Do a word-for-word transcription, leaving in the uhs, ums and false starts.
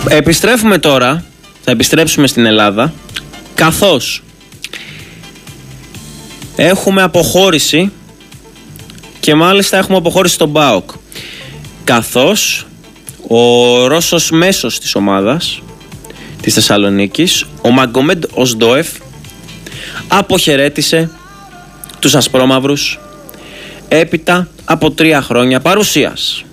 Επιστρέφουμε τώρα, θα επιστρέψουμε στην Ελλάδα, καθώς έχουμε αποχώρηση και μάλιστα έχουμε αποχώρηση στον ΠΑΟΚ. Καθώς ο Ρώσος μέσος της ομάδας της Θεσσαλονίκης, ο Μαγκομέντ Οσντόεφ, αποχαιρέτησε τους ασπρόμαυρους έπειτα από τρία χρόνια παρουσίας.